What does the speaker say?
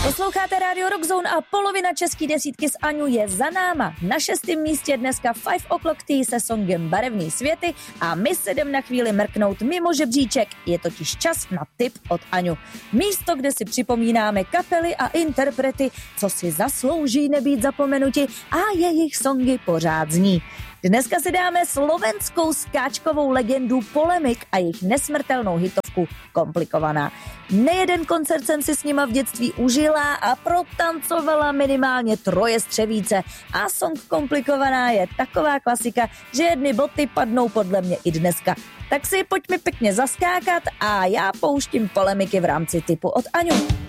Posloucháte Radio Rockzone a polovina české desítky s Aňu je za náma. Na 6. místě dneska 5 O'Clock Tea se songem Barevný světy a my se jdem na chvíli mrknout mimo žebříček. Je totiž čas na tip od Aňu. Místo, kde si připomínáme kapely a interprety, co si zaslouží nebýt zapomenuti a jejich songy pořád zní. Dneska si dáme slovenskou skáčkovou legendu Polemik a jejich nesmrtelnou hitovku Komplikovaná. Nejeden koncert jsem si s nima v dětství užila a protancovala minimálně 3 střevíce a song Komplikovaná je taková klasika, že jedny boty padnou podle mě i dneska. Tak si pojďme pěkně zaskákat a já pouštím Polemiky v rámci tipu od Aňu.